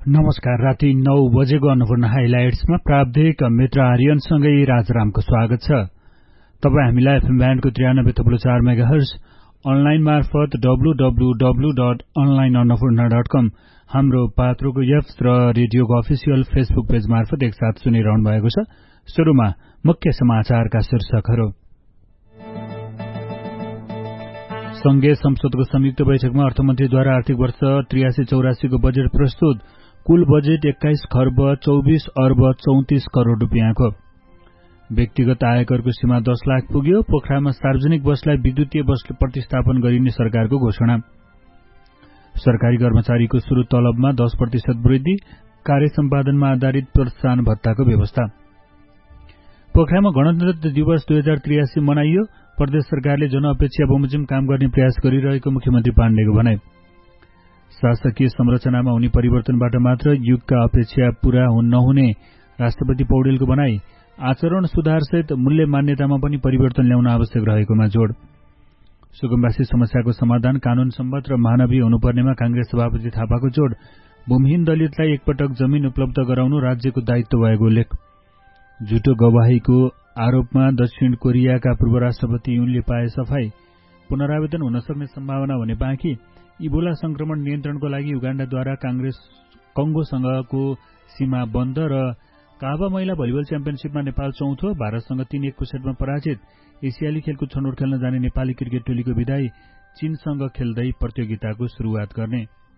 नमस्कार। राति 9 बजेको अन्नपूर्ण हाइलाइट्समा प्राविधिक मित्र आर्यनसँगै राजरामको स्वागत छ। तपाईँ हामीलाई एफएम ब्यान्डको 93.4 मेगाहर्ज, अनलाइन मार्फत www.onlineannapurna.com, हाम्रो पात्रोको एप्स र रेडियोको अफिसियल फेसबुक पेज मार्फत एकसाथ सुनिरहनु भएको छ। सुरुमा मुख्य समाचारका शीर्षकहरू। संघीय संसदको संयुक्त बैठकमा अर्थमन्त्रीद्वारा आर्थिक वर्ष 83-84 को बजेट प्रस्तुत। कुल बजेट 21 खर्ब 24 अर्ब 34 करोड़ रुपियाँको। व्यक्तिगत आयकरको सीमा 10 लाख पुग्यो। पोखरामा सार्वजनिक बसलाई विद्युतीय बस प्रतिस्थापन गरिने सरकारको घोषणा। सरकारी कर्मचारीको सुरु तलबमा 10% वृद्धि। कार्य सम्पादनमा आधारित प्रोत्साहन भत्ताको व्यवस्था। पोखरामा गणतन्त्र दिवस 2083 मनाइयो। प्रदेश सरकारले जनअपेक्षा बमोजिम काम गर्ने प्रयास गरिरहेको मुख्यमन्त्री पाण्डेको भनाइ। शासकीय संरचनामा हुने परिवर्तनबाट मात्र युगका अपेक्षा पूरा नहुने राष्ट्रपति पौडेलको भनाइ। आचरण सुधारसहित मूल्य मान्यतामा पनि परिवर्तन ल्याउन आवश्यक रहेकोमा जोड़। सुकुम्बासी समस्याको समाधान कानून सम्मत र मानवीय हुनुपर्नेमा कांग्रेस सभापति थापाको जोड़। भूमिहीन दलितलाई एकपटक जमिन उपलब्ध गराउनु राज्यको दायित्व भएको उल्लेख। झुटो गवाहीको आरोपमा दक्षिण कोरियाका पूर्व राष्ट्रपति युनले पाए सफाई। पुनरावेदन हुन सक्ने सम्भावना भने बाँकी। इबोला संक्रमण नियन्त्रणको लागि युगाण्डाद्वारा कंगोसँगको सीमा बन्द र काबा महिला भलिबल च्याम्पियनशीपमा नेपाल चौथो, भारतसँग 3-1 सेटमा पराजित। एसियाली खेलको छनौट खेल्न जाने नेपाली क्रिकेट टोलीको विदाई। चीनसँग खेल्दै प्रतियोगिताको शुरूआत गर्ने।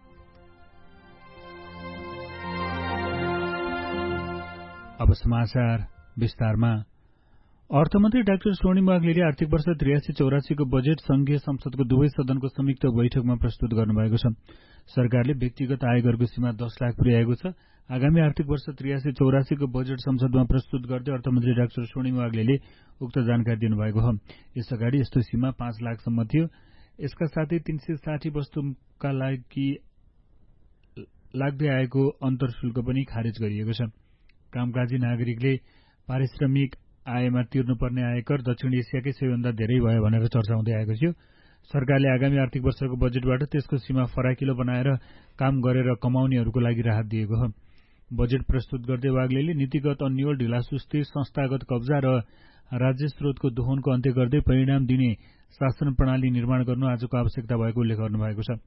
अब समाचार विस्तारमा। अर्थमन्त्री डाक्टर स्वर्णिम वाग्लेले आर्थिक वर्ष 83-84 को बजेट संघीय संसदको दुवै सदनको संयुक्त बैठकमा प्रस्तुत गर्नुभएको छ। सरकारले व्यक्तिगत आयकरको सीमा 10 लाख पुर्याएको छ। आगामी आर्थिक वर्ष 83-84 को बजेट संसदमा प्रस्तुत गर्दै अर्थमन्त्री डाक्टर स्वर्णिम वाग्लेले उक्त जानकारी दिनुभएको हो। यसअगाडि यस्तो सीमा 5 लाखसम्म थियो। यसका साथै 360 वस्तुका लागि लाग्दै आएको अन्तरशुल्क पनि खारेज गरिएको छ। कामकाजी नागरिकले पारिश्रमिक आयमा तिर्नुपर्ने आयकर दक्षिण एसियाकै सबैभन्दा धेरै भयो भनेर चर्चा हुँदै आएको थियो। सरकारले आगामी आर्थिक वर्षको बजेटबाट त्यसको सीमा फराकिलो बनाएर काम गरेर कमाउनेहरूको लागि राहत दिएको हो। बजेट प्रस्तुत गर्दै वाग्लेले नीतिगत अन्यल, ढिलासुस्ती, संस्थागत कब्जा र राज्य स्रोतको दोहनको अन्त्य गर्दै परिणाम दिने शासन प्रणाली निर्माण गर्नु आजको आवश्यकता भएको उल्लेख गर्नुभएको छ।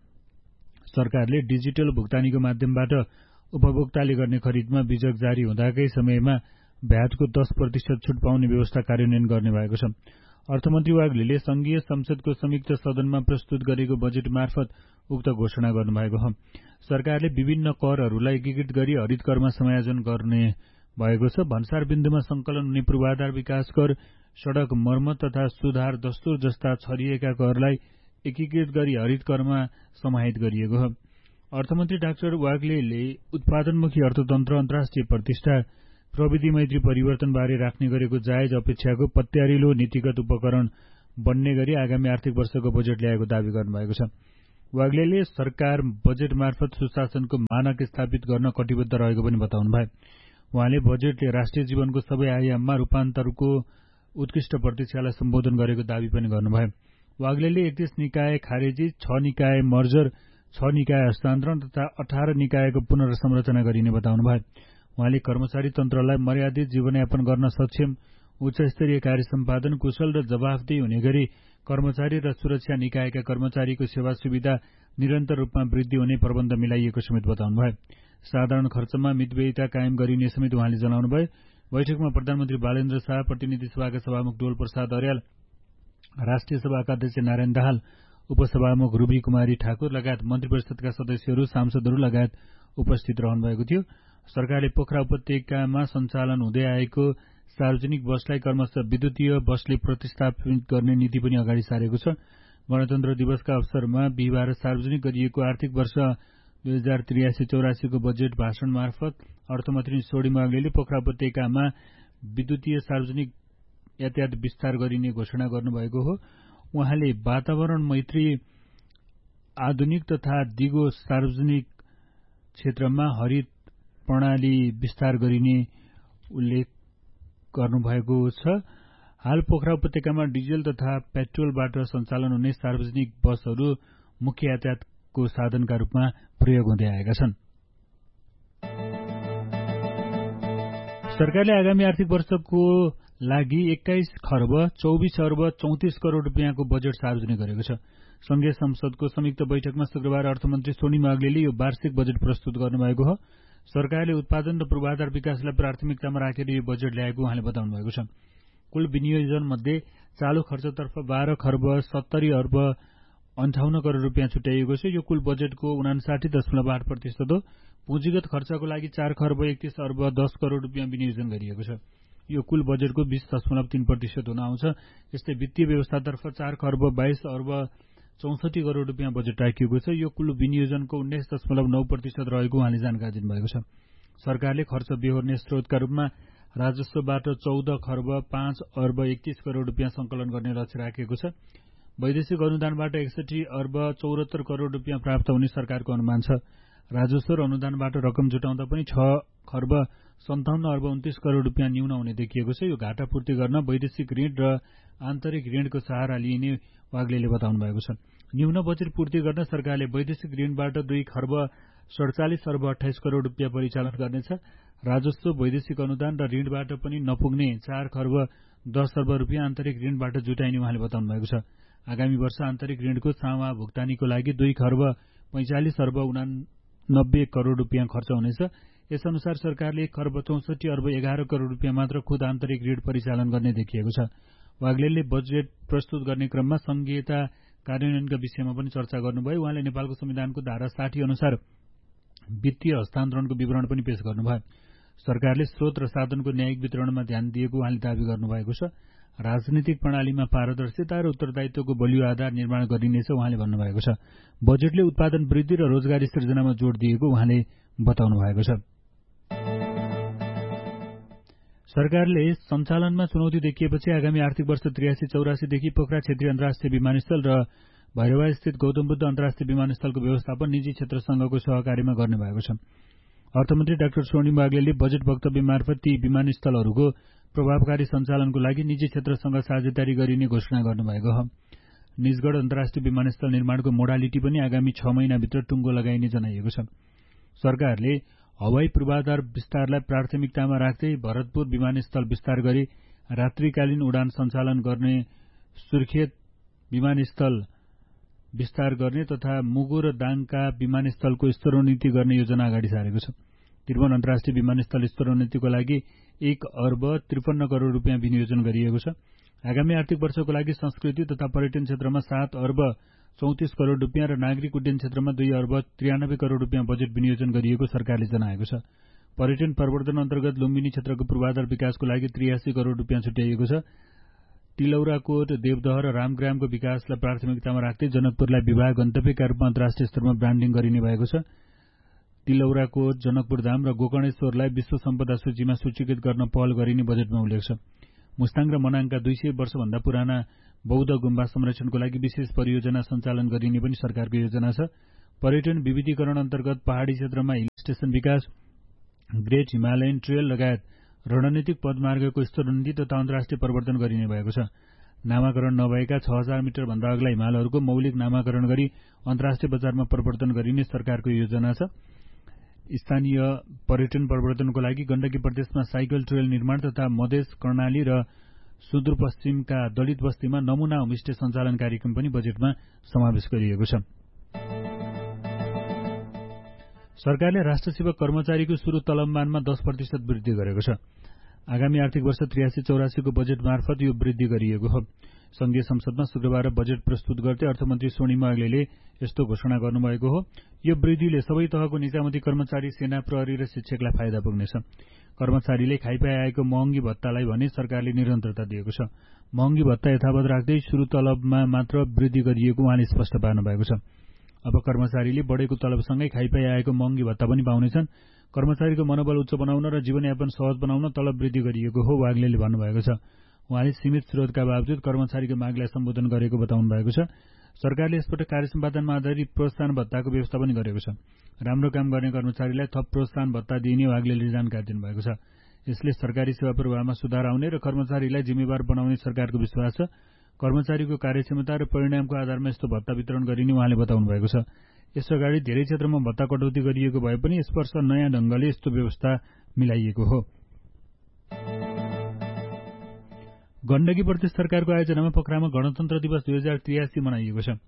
सरकारले डिजिटल भुक्तानीको माध्यमबाट उपभोक्ताले गर्ने खरिदमा बिजक जारी हुँदाकै समयमा भ्याटको 10% छुट पाउने व्यवस्था कार्यान्वयन गर्ने भएको छ। अर्थमन्त्री वाग्लेले संघीय संसदको संयुक्त सदनमा प्रस्तुत गरेको बजेट मार्फत उक्त घोषणा गर्नुभएको हो। सरकारले विभिन्न करहरूलाई एकीकृत गरी हरित करमा समायोजन गर्ने भएको छ। भन्सार बिन्दुमा संकलन हुने पूर्वाधार विकास कर, सड़क मर्मत तथा सुधार दस्तुर जस्ता छरिएका करलाई एकीकृत गरी हरित करमा समाहित गरिएको हो। अर्थमन्त्री डाक्टर वाग्लेले उत्पादनमुखी अर्थतन्त्र, अन्तर्राष्ट्रिय प्रतिष्ठा, प्रविधि मैत्री परिवर्तनबारे राख्ने गरेको जायज अपेक्षाको पत्यारिलो नीतिगत उपकरण बन्ने गरी आगामी आर्थिक वर्षको बजेट ल्याएको दावी गर्नुभएको छ। वाग्लेले सरकार बजेट मार्फत सुशासनको मानक स्थापित गर्न कटिबद्ध रहेको पनि बताउनुभयो। उहाँले बजेटले राष्ट्रिय जीवनको सबै आयाममा रूपान्तरको उत्कृष्ट प्रतीक्षालाई सम्बोधन गरेको दावी पनि गर्नुभयो। वाग्लेले 31 निकाय खारेजी, 6 निकाय मर्जर, 6 निकाय हस्तान्तरण तथा 18 निकायको पुनर्संरचना गरिने बताउनुभयो। उहाँले कर्मचारी तन्त्रलाई मर्यादित जीवनयापन गर्न सक्षम, उच्चस्तरीय कार्य सम्पादन, कुशल र जवाफदेही हुने गरी कर्मचारी र सुरक्षा निकायका कर्मचारीको सेवा सुविधा निरन्तर रूपमा वृद्धि हुने प्रबन्ध मिलाइएको समेत बताउनुभयो। साधारण खर्चमा मितव्ययिता कायम गरिने समेत उहाँले जनाउनुभयो। बैठकमा प्रधानमन्त्री बालेन्द्र शाह, प्रतिनिधि सभाका सभामुख डोल प्रसाद अर्याल, राष्ट्रिय सभाका अध्यक्ष नारायण दाहाल, उपसभामुख रूबी कुमारी ठाकुर लगायत मन्त्री परिषदका सदस्यहरू, सांसदहरू लगायत उपस्थित रहनुभएको थियो। सरकारले पोखरा उपत्यकामा सञ्चालन हुँदै आएको सार्वजनिक बसलाई क्रमशः विद्युतीय बसले प्रतिस्थापित गर्ने नीति पनि अगाडि सारेको छ। गणतन्त्र दिवसका अवसरमा बिहिबार सार्वजनिक गरिएको आर्थिक वर्ष 2083-84 को बजेट भाषण मार्फत अर्थमन्त्री स्वर्णिम वाग्लेले पोखरा उपत्यकामा विद्युतीय सार्वजनिक यातायात विस्तार गरिने घोषणा गर्नुभएको हो। उहाँले वातावरण मैत्री, आधुनिक तथा दिगो सार्वजनिक क्षेत्रमा हरित प्रणाली विस्तार गरिने उल्लेख गर्नुभएको छ। हाल पोखरा उपत्यकामा डिजल तथा पेट्रोलबाट सञ्चालन हुने सार्वजनिक बसहरू मुख्य यातायातको साधनका रूपमा प्रयोग हुँदै आएका छन्। सरकारले आगामी आर्थिक वर्षको लागि 21 खर्ब 24 अर्ब 34 करोड़ रुपियाँको बजेट सार्वजनिक गरेको छ। संघीय संसदको संयुक्त बैठकमा शुक्रबार अर्थमन्त्री सोनिम वाग्लेले यो वार्षिक बजेट प्रस्तुत गर्नुभएको हो। सरकारले उत्पादन र पूर्वाधार विकासलाई प्राथमिकतामा राखेर यो बजेट ल्याएको उहाँले बताउनु भएको छ। कुल विनियोजन मध्ये चालू खर्चतर्फ 12 खर्ब 70 अर्ब 58 करोड़ रुपियाँ छुट्याइएको छ। यो कुल बजेटको 59.8% हो। पुँजीगत खर्चको लागि 4 खर्ब 31 अर्ब 10 करोड़ रुपियाँ विनियोजन गरिएको छ। यो कुल बजेटको 20.3% हुन आउँछ। यस्तै वित्तीय व्यवस्थातर्फ 4 खर्ब 22 अर्ब 64 करोड़ रुपियाँ बजेट राखिएको छ। यो कुल विनियोजनको 19.9% रहेको उहाँले जानकारी दिनुभएको छ। सरकारले खर्च बेहोर्ने स्रोतका रूपमा राजस्वबाट 14 खर्ब 5 अर्ब 31 करोड़ रुपियाँ संकलन गर्ने लक्ष्य राखेको छ। वैदेशिक अनुदानबाट 61 अर्ब 74 करोड़ रुपियाँ प्राप्त हुने सरकारको अनुमान छ। राजस्व र अनुदानबाट रकम जुटाउँदा पनि 6 खर्ब 57 अर्ब 29 करोड़ रुपियाँ न्यून हुने देखिएको छ। यो घाटा पूर्ति गर्न वैदेशिक ऋण र आन्तरिक ऋणको सहारा लिइने वाग्लेले बताउनु भएको छ। न्यून बजेट पूर्ति गर्न सरकारले वैदेशिक ऋणबाट 2 खर्ब 47 अर्ब 28 करोड़ रुपियाँ परिचालन गर्नेछ। राजस्व, वैदेशिक अनुदान र ऋणबाट पनि नपुग्ने 4 खर्ब 10 अर्ब रुपियाँ आन्तरिक ऋणबाट जुटाइने उहाँले बताउनु भएको छ। आगामी वर्ष आन्तरिक ऋणको सामा भुक्तानीको लागि 2 खर्ब 45 अर्ब 89 करोड़ रुपियाँ खर्च हुनेछ। यस अनुसार सरकारले 1 खर्ब 64 अर्ब 11 करोड़ रुपियाँ मात्र खुद आन्तरिक ऋण परिचालन गर्ने देखिएको छ। वाग्लेले बजेट प्रस्तुत गर्ने क्रममा संघीयता कार्यान्वयनका विषयमा पनि चर्चा गर्नुभयो। उहाँले नेपालको संविधानको धारा 60 अनुसार वित्तीय हस्तान्तरणको विवरण पनि पेश गर्नुभयो। सरकारले स्रोत र साधनको न्यायिक वितरणमा ध्यान दिएको उहाँले दावी गर्नुभएको छ। राजनीतिक प्रणालीमा पारदर्शिता र उत्तरदायित्वको बलियो आधार निर्माण गरिनेछ उहाँले भन्नुभएको छ। बजेटले उत्पादन वृद्धि र रोजगारी सृजनामा जोड़ दिएको उहाँले बताउनु भएको छ। सरकारले सञ्चालनमा चुनौती देखिएपछि आगामी आर्थिक वर्ष 83-84 देखि पोखरा क्षेत्रीय अन्तर्राष्ट्रिय विमानस्थल र भैरवास्थित गौतम बुद्ध अन्तर्राष्ट्रिय विमानस्थलको व्यवस्थापन निजी क्षेत्रसँगको सहकारीमा गर्ने भएको छ। अर्थमन्त्री डाक्टर सोनिम वाग्लेले बजेट वक्तव्य मार्फत ती विमानस्थलहरूको प्रभावकारी सञ्चालनको लागि निजी क्षेत्रसँग साझेदारी गरिने घोषणा गर्नुभएको हो। निजगढ अन्तर्राष्ट्रिय विमानस्थल निर्माणको मोडालिटी पनि आगामी 6 महिनाभित्र टुङ्गो लगाइने जनाइएको छ। सरकारले हवाई पूर्वाधार विस्तारलाई प्राथमिकतामा राख्दै भरतपुर विमानस्थल विस्तार गरी रात्रिकालीन उडान सञ्चालन गर्ने, सुर्खेत विमानस्थल विस्तार गर्ने तथा मुगु र दाङका विमानस्थलको स्तरोन्नति गर्ने योजना अगाडि सारेको छ। त्रिभुवन अन्तर्राष्ट्रिय विमानस्थल स्तरोन्नतिको लागि 1 अर्ब 53 करोड़ रुपियाँ विनियोजन गरिएको छ। आगामी आर्थिक वर्षको लागि संस्कृति तथा पर्यटन क्षेत्रमा 7 अर्ब 34 करोड़ रुपियाँ र नागरिक उड्डयन क्षेत्रमा 2 अर्ब 93 करोड़ रुपियाँ बजेट विनियोजन गरिएको सरकारले जनाएको छ। पर्यटन प्रवर्धन अन्तर्गत लुम्बिनी क्षेत्रको पूर्वाधार विकासको लागि 83 करोड़ रुपियाँ छुट्याइएको छ। तिलौराकोट, देवदह र रामग्रामको विकासलाई प्राथमिकतामा राख्दै जनकपुरलाई विवाह गन्तव्यका रूपमा अन्तर्राष्ट्रिय स्तरमा ब्रान्डिङ गरिने भएको छ। तिलौराकोट, जनकपुर धाम र गोकर्णेश्वरलाई विश्व सम्पदा सूचीमा सूचीकृत गर्न पहल गरिने बजेटमा उल्लेख छ। मुस्ताङ र मनाङका 200 वर्षभन्दा पुराना बौद्ध गुम्बा संरक्षणको लागि विशेष परियोजना सञ्चालन गरिने पनि सरकारको योजना छ। पर्यटन विविधीकरण अन्तर्गत पहाड़ी क्षेत्रमा हिल स्टेशन विकास, ग्रेट हिमालयन ट्रेल लगायत रणनीतिक पदमार्गको स्तरोन्नति तथा अन्तर्राष्ट्रिय प्रवर्तन गरिने भएको छ। नामाकरण नभएका 6000 मिटर भन्दा अग्ला हिमालहरूको मौलिक नामाकरण गरी अन्तर्राष्ट्रिय बजारमा प्रवर्तन गरिने सरकारको योजना छ। स्थानीय पर्यटन प्रवर्तनको लागि गण्डकी प्रदेशमा साइकल ट्रेल निर्माण तथा मधेस, कर्णाली र सुदूरपश्चिमका दलित बस्तीमा नमूना होमस्टे सञ्चालन कार्यक्रम पनि बजेटमा समावेश गरिएको छ। सरकारले राष्ट्र सेवक कर्मचारीको सुरु तलबमानमा 10% वृद्धि गरेको छ। आगामी आर्थिक वर्ष 83-84 को बजेट मार्फत यो वृद्धि गरिएको हो। संघीय संसदमा शुक्रबार बजेट प्रस्तुत गर्दै अर्थमन्त्री सोनिम वाग्लेले यस्तो घोषणा गर्नुभएको हो। यो वृद्धिले सबै तहको निजामती कर्मचारी, सेना, प्रहरी र शिक्षकलाई फाइदा पुग्नेछ। कर्मचारीले खाइपाई आएको महँगी भत्तालाई भने सरकारले निरन्तरता दिएको छ। महँगी भत्ता यथावत राख्दै सुरु तलबमा मात्र वृद्धि गरिएको उहाँले स्पष्ट पार्नु भएको छ। अब कर्मचारीले बढेको तलबसँगै खाइपाई आएको महँगी भत्ता पनि पाउनेछन्। कर्मचारीको मनोबल उच्च बनाउन र जीवनयापन सहज बनाउन तलब वृद्धि गरिएको हो, वाग्लेले भन्नुभएको छ। उहाँले सीमित स्रोतका बावजुद कर्मचारीको मागलाई सम्बोधन गरेको बताउनु भएको छ। सरकारले यसपटक कार्य सम्पादनमा आधारित प्रोत्साहन भत्ताको व्यवस्था पनि गरेको छ। राम्रो काम गर्ने कर्मचारीलाई थप प्रोत्साहन भत्ता दिइने वाग्लेले जानकारी दिनुभएको छ। यसले सरकारी सेवा प्रवाहमा सुधार आउने र कर्मचारीलाई जिम्मेवार बनाउने सरकारको विश्वास छ। कर्मचारीको कार्यक्षमता र परिणामको आधारमा यस्तो भत्ता वितरण गरिने उहाँले बताउनु भएको छ। यसअगाडि धेरै क्षेत्रमा भत्ता कटौती गरिएको भए पनि यस वर्ष नयाँ ढंगले यस्तो व्यवस्था मिलाइएको हो। गण्डकी प्रदेश सरकारको आयोजनामा पोखरामा गणतन्त्र दिवस 2083 मनाइएको छ।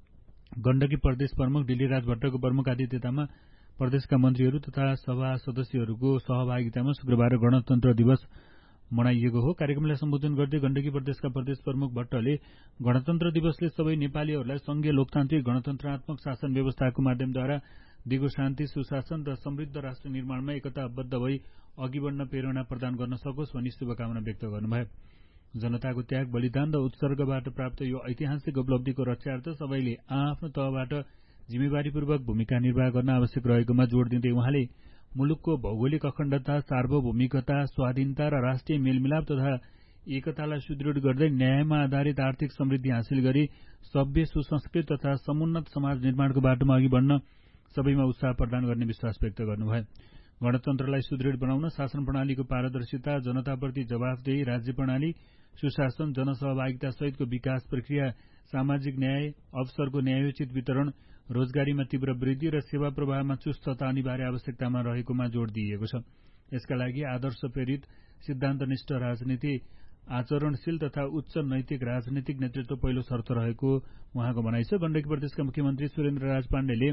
गण्डकी प्रदेश प्रमुख डिल्लीराज भट्टको प्रमुख आतिथ्यतामा प्रदेशका मन्त्रीहरू तथा सभा सदस्यहरूको सहभागितामा शुक्रबार गणतन्त्र दिवस मनाइएको हो। कार्यक्रमलाई सम्बोधन गर्दै गण्डकी प्रदेशका प्रदेश प्रमुख भट्टले गणतन्त्र दिवसले सबै नेपालीहरूलाई संघीय लोकतान्त्रिक गणतन्त्रात्मक शासन व्यवस्थाको माध्यमद्वारा दिगो शान्ति, सुशासन र समृद्ध राष्ट्र निर्माणमा एकताबद्ध भई अघि बढ्न प्रेरणा प्रदान गर्न सकोस् भनी शुभकामना व्यक्त गर्नुभयो। जनताको त्याग, बलिदान र उत्सर्गबाट प्राप्त यो ऐतिहासिक उपलब्धिको रक्षार्थ सबैले आआफ्नो तहबाट जिम्मेवारीपूर्वक भूमिका निर्वाह गर्न आवश्यक रहेकोमा जोड़ दिँदै उहाँले मुलुकको भौगोलिक अखण्डता, सार्वभौमिकता, स्वाधीनता र राष्ट्रिय मेलमिलाप तथा एकतालाई सुदृढ गर्दै न्यायमा आधारित आर्थिक समृद्धि हासिल गरी सभ्य, सुसंस्कृत तथा समुन्नत समाज निर्माणको बाटोमा अघि बढ्न सबैमा उत्साह प्रदान गर्ने विश्वास व्यक्त गर्नुभयो। गणतन्त्रलाई सुदृढ बनाउन शासन प्रणालीको पारदर्शिता, जनताप्रति जवाफदेही, राज्य प्रणाली, सुशासन, जनसहभागिता सहितको विकास प्रक्रिया, सामाजिक न्याय, अवसरको न्यायोचित वितरण, रोजगारीमा तीव्र वृद्धि र सेवा प्रवाहमा चुस्तता अनिवार्य आवश्यकतामा रहेकोमा जोड़ दिइएको छ। यसका लागि आदर्श प्रेरित, सिद्धान्तनिष्ठ राजनीति, आचरणशील तथा उच्च नैतिक राजनीतिक नेतृत्व पहिलो शर्त रहेको उहाँको भनाइ छ। गण्डकी प्रदेशका मुख्यमन्त्री सुरेन्द्र राज पाण्डेले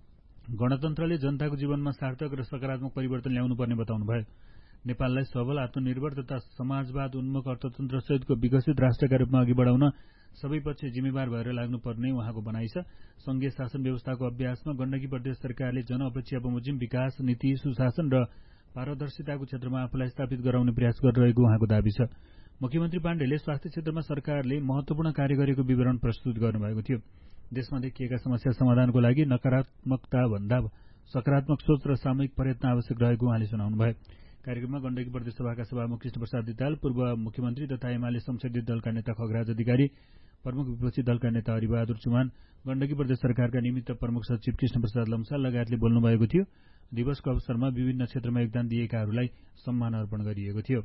गणतन्त्रले जनताको जीवनमा सार्थक र सकारात्मक परिवर्तन ल्याउनुपर्ने बताउनुभयो। नेपाललाई सबल, आत्मनिर्भर तथा समाजवाद उन्मुख अर्थतन्त्र सहितको विकसित राष्ट्रका रूपमा अघि बढाउन सबै पक्ष जिम्मेवार भएर लाग्नुपर्ने उहाँको भनाइ छ। संघीय शासन व्यवस्थाको अभ्यासमा गण्डकी प्रदेश सरकारले जनअपेक्षा बमोजिम विकास, नीति, सुशासन र पारदर्शिताको क्षेत्रमा आफूलाई स्थापित गराउने प्रयास गरिरहेको उहाँको दावी छ। मुख्यमन्त्री पाण्डेले स्वास्थ्य क्षेत्रमा सरकारले महत्वपूर्ण कार्य गरेको विवरण प्रस्तुत गर्नुभएको थियो। देशमा देखिएका समस्या समाधानको लागि नकारात्मकता भन्दा सकारात्मक सोच र सामूहिक प्रयत्न आवश्यक रहेको उहाँले सुनाउनुभयो। कार्यक्रममा गण्डकी प्रदेश सभाका सभामुख कृष्णप्रसाद दिताल, पूर्व मुख्यमन्त्री तथा एमाले संसदीय दलका नेता खगराज अधिकारी, प्रमुख विपक्षी दलका नेता हरिबहादुर चौहान, गण्डकी प्रदेश सरकारका निमित्त प्रमुख सचिव कृष्णप्रसाद लम्साल लगायतले बोल्नुभएको थियो। दिवसको अवसरमा विभिन्न क्षेत्रमा योगदान दिएकाहरूलाई सम्मान अर्पण गरिएको थियो।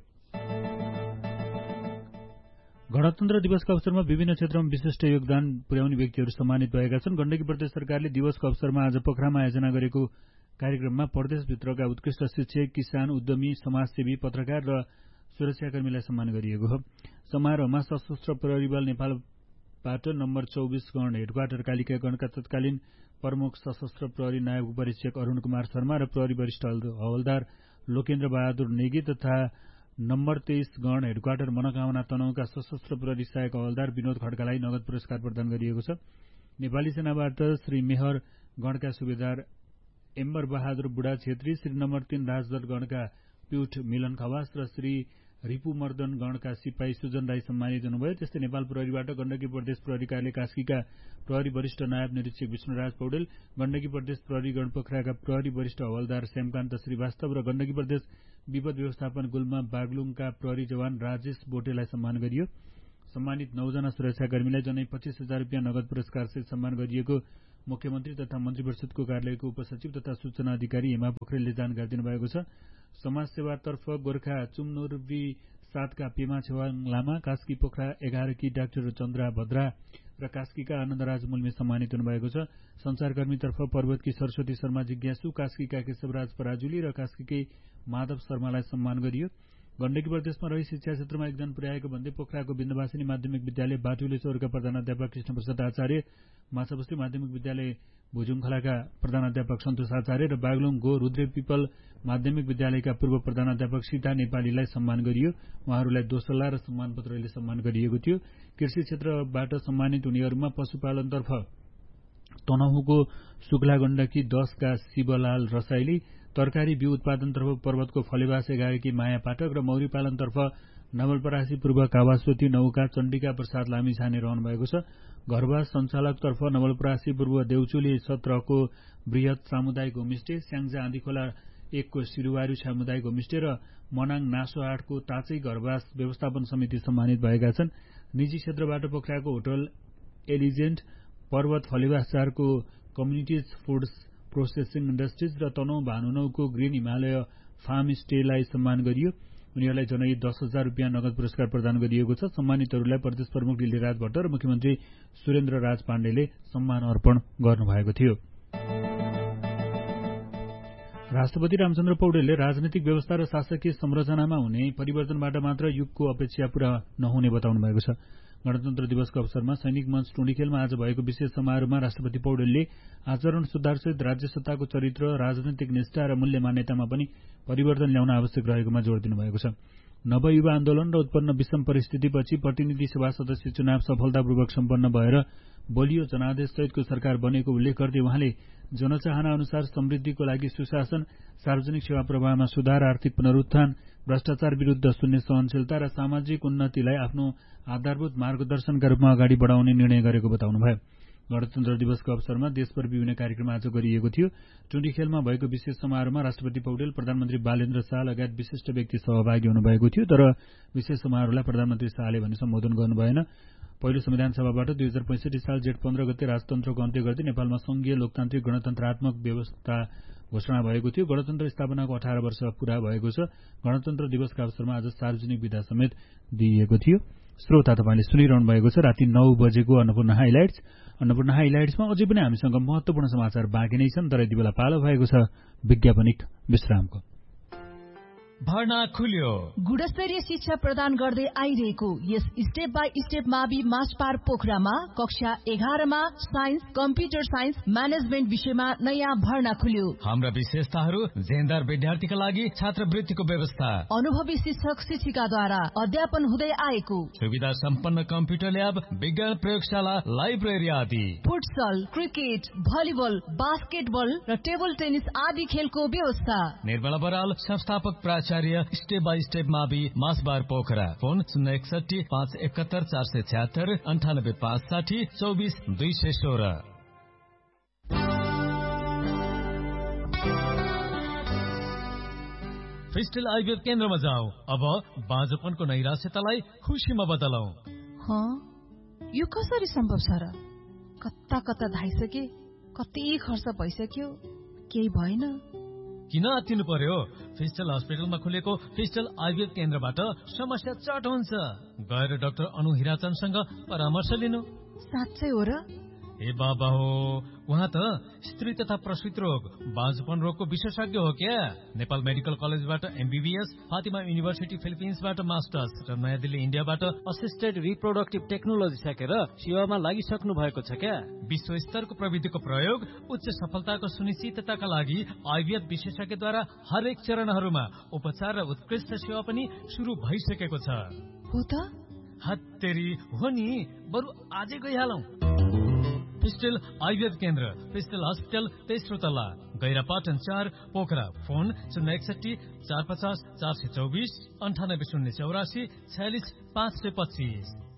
गणतन्त्र दिवसका अवसरमा विभिन्न क्षेत्रमा विशिष्ट योगदान पुर्याउने व्यक्तिहरू सम्मानित भएका छन्। गण्डकी प्रदेश सरकारले दिवसको अवसरमा आज पोखरामा आयोजना गरेको कार्यक्रममा प्रदेशभित्रका उत्कृष्ट शिक्षक, किसान, उद्यमी, समाजसेवी, पत्रकार र सुरक्षाकर्मीलाई सम्मान गरिएको हो। समारोहमा सशस्त्र प्रहरी बल नेपालबाट नम्बर 24 गण हेडक्वार्टर कालिका गणका तत्कालीन प्रमुख सशस्त्र प्रहरी नायब उपरीक्षक अरूण कुमार शर्मा र प्रहरी वरिष्ठ हवलदार लोकेन्द्र बहादुर नेगी तथा नम्बर 23 गण हेडक्वार्टर मनोकामना तनहुका सशस्त्र प्रहरी सहायक हवलदार विनोद खड्कालाई नगद पुरस्कार प्रदान गरिएको छ। नेपाली सेनाबाट श्री मेहर गणका सुबेदार एम्बर बहादुर बुढा छेत्री, श्री नम्बर 3 राजदल गणका प्युठ मिलन खवास र श्री रिपु मर्दन गणका सिपाही सुजन राई सम्मानित हुनुभयो। त्यस्तै नेपाल प्रहरीबाट गण्डकी प्रदेश प्रहरी कार्यालय कास्कीका प्रहरी वरिष्ठ नायब निरीक्षक विष्णुराज पौडेल, गण्डकी प्रदेश प्रहरी गणपोखराका प्रहरी वरिष्ठ हवलदार श्यामकान्त श्रीवास्तव र गण्डकी प्रदेश विपद व्यवस्थापन गुल्मा बागलुङका प्रहरी जवान राजेश बोटेलाई सम्मान गरियो। सम्मानित 9 जना सुरक्षाकर्मीलाई जनै 25,000 रुपियाँ नगद पुरस्कारसहित सम्मान गरिएको मुख्यमन्त्री तथा मन्त्रीपरिषदको कार्यालयको उपसचिव तथा सूचना अधिकारी हेमा पोखरेलले जानकारी दिनुभएको छ। समाजसेवातर्फ गोर्खा चुम्नुरबी 7 का पेमा छेवाङ लामा, कास्की पोखरा 11 की डाक्टर चन्द्रा भद्रा र कास्कीका आनन्दराज मुल्मी सम्मानित हुनुभएको छ। संचारकर्मीतर्फ पर्वतकी सरस्वती शर्मा जिज्ञासु, कास्कीका केशवराज पराजुली र कास्कीकै माधव शर्मालाई सम्मान गरियो। गण्डकी प्रदेशमा रही शिक्षा क्षेत्रमा योगदान पुर्याएको भन्दै पोखराको विन्ध्यवासिनी माध्यमिक विद्यालय बाटुलेश्वरका प्रधानाध्यापक कृष्णप्रसाद आचार्य, माछाबस्ती माध्यमिक विद्यालय भुजुङखलाका प्रधानाध्यापक सन्तोष आचार्य र बागलुङ गो रुद्रे पिपल माध्यमिक विद्यालयका पूर्व प्रधानाध्यापक सीता नेपालीलाई सम्मान गरियो। उहाँहरूलाई दोसल्ला र सम्मान पत्रले सम्मान गरिएको थियो। कृषि क्षेत्रबाट सम्मानित हुनेहरूमा पशुपालनतर्फ तनहुको शुक्ला गण्डकी 10 का शिवलाल रसाइली, तरकारी बिउ उत्पादनतर्फ पर्वतको फलेवास 11 की माया पाठक र मौरी पालनतर्फ नवलपरासी पूर्व कावास्वती 9 का चण्डिका प्रसाद लामिछाने रहनु भएको छ। घरवास सञ्चालकतर्फ नवलपरासी पूर्व देउचुली 17 को बृहत सामुदायिक होमस्टे, स्याङ्जा आँधीखोला 1 को सिरुवारी सामुदायिक होमस्टे र मनाङ नासो 8 को ताचै घरवास व्यवस्थापन समिति सम्मानित भएका छन्। निजी क्षेत्रबाट पोखराको होटल एलिजेन्ट, पर्वत फलेवास 4 को कम्युनिटिज फुड्स प्रोसेसिङ इन्डस्ट्रिज र तनहु भानुनौको ग्रिन हिमालय फार्म स्टेलाई सम्मान गरियो। उनीहरूलाई जनै 10,000 रुपियाँ नगद पुरस्कार प्रदान गरिएको छ। सम्मानितहरूलाई प्रदेश प्रमुख डिल्लीराज भट्ट र मुख्यमन्त्री सुरेन्द्र राज पाण्डेले सम्मान अर्पण गर्नुभएको थियो। राष्ट्रपति रामचन्द्र पौडेलले राजनैतिक व्यवस्था र शासकीय संरचनामा हुने परिवर्तनबाट मात्र युगको अपेक्षा पूरा नहुने बताउनु भएको छ। गणतन्त्र दिवसको अवसरमा सैनिक मञ्च टुँडिखेलमा आज भएको विशेष समारोहमा राष्ट्रपति पौडेलले आचरण सुधारसहित राज्य सत्ताको चरित्र, राजनैतिक निष्ठा र मूल्य मान्यतामा पनि परिवर्तन ल्याउन आवश्यक रहेकोमा जोड़ दिनुभएको छ। नवयुवा आन्दोलन र उत्पन्न विषम परिस्थितिपछि प्रतिनिधि सभा सदस्य चुनाव सफलतापूर्वक सम्पन्न भएर बलियो जनादेश सहितको सरकार बनेको उल्लेख गर्दै उहाँले जनचाहना अनुसार समृद्धिको लागि सुशासन, सार्वजनिक सेवा प्रवाहमा सुधार, आर्थिक पुनरुत्थान, भ्रष्टाचार विरूद्ध शून्य सहनशीलता र सामाजिक उन्नतिलाई आफ्नो आधारभूत मार्गदर्शनका रूपमा अगाडि बढाउने निर्णय गरेको बताउनुभयो। गणतन्त्र दिवसको अवसरमा देशभर विभिन्न कार्यक्रम आज गरिएको थियो। टुँडिखेलमा भएको विशेष समारोहमा राष्ट्रपति पौडेल, प्रधानमन्त्री बालेन्द्र शाह लगायत विशिष्ट व्यक्ति सहभागी हुनुभएको थियो। तर विशेष समारोहलाई प्रधानमन्त्री शाहले भने सम्बोधन गर्नु भएन। पहिलो संविधान सभाबाट 2065 साल जेठ 15 गते राजतन्त्रको अन्त्य गर्दै नेपालमा संघीय लोकतान्त्रिक गणतन्त्रात्मक व्यवस्था घोषणा भएको थियो। गणतन्त्र स्थापनाको 18 वर्ष पूरा भएको छ। गणतन्त्र दिवसका अवसरमा आज सार्वजनिक विदा समेत दिइएको थियो। श्रोता तपाईले सुनिरहनु भएको छ राति 9 बजेको अन्नपूर्ण हाइलाइट्स। अन्नपूर्ण हाइलाइट्समा अझै पनि हामीसँग महत्वपूर्ण समाचार बाँकी नै छन्, तर यति बेला पालो भएको छ विज्ञापनिक विश्रामको। भर्ना खुल्यो। गुणस्तरीय शिक्षा प्रदान गर्दै आइरहेको यस स्टेप बाई स्टेप मावि मास्पार पोखरामा कक्षा 11 मा साइन्स, कम्प्युटर साइन्स, म्यानेजमेन्ट विषयमा नयाँ भर्ना खुल्यो। हाम्रा विशेषताहरू जेन्डर विद्यार्थीका लागि छात्रवृत्तिको व्यवस्था, अनुभवी शिक्षक शिक्षिकाद्वारा अध्यापन हुँदै आएको, सुविधा सम्पन्न कम्प्युटर ल्याब, विज्ञान प्रयोगशाला, लाइब्रेरी आदि, फुटसल, क्रिकेट, भलिबल, बास्केटबल र टेबल टेनिस आदि खेलको व्यवस्था। निर्मला बराल, संस्थापक प्राचार्य, स्टेप बाई स्टेप मावि मासबार पोखरा। फोन 061 571 476 98 560 24 216। फिस्टल आइभीएफ केन्द्रमा जाऊ। अब बाँझोपनको नैराश्यतालाई खुसीमा बदलौ। यो कसरी सम्भव छ र? कता कता धाइसके, कति खर्च भइसक्यो, केही भएन। किन आत्तिनु पर्यो? फिस्टल हस्पिटलमा खुलेको फिस्टल आइभीएफ केन्द्रबाट समस्या चट हुन्छ। गएर डाक्टर अनु हिराचनसँग परामर्श लिनु। साँच्चै हो र? ए बाबा हो, उहाँ त स्त्री तथा प्रसूति रोग, बाँझोपन रोगको विशेषज्ञ हो क्या। नेपाल मेडिकल कलेजबाट एमबीबीएस, फातिमा युनिभर्सिटी फिलिपिन्सबाट मास्टर्स र नयाँ दिल्ली इन्डियाबाट असिस्टेड रिप्रोडक्टिभ टेक्नोलोजी सकेर सेवामा लागिसक्नु भएको छ क्या। विश्व स्तरको प्रविधिको प्रयोग, उच्च सफलताको सुनिश्चितताका लागि आइभीएफ विशेषज्ञद्वारा हरेक चरणहरूमा उपचार र उत्कृष्ट सेवा पनि सुरु भइसकेको छ। हो त? हत्तेरी हो नि, बरु आजै गइहालौं। फिस्टल आइभीएफ केन्द्र, फिस्टल हस्पिटल, तेस्रो तल्ला, गैरापाटन 4 पोखरा। फोन 061 450 424 98 084 46 525।